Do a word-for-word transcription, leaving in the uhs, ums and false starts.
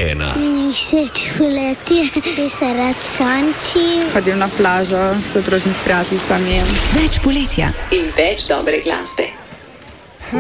ena. Meni všeč poletje, ki se rad sonči. Hodim na plažo s otrožnimi prijateljicami. Več poletja in več dobre glasbe.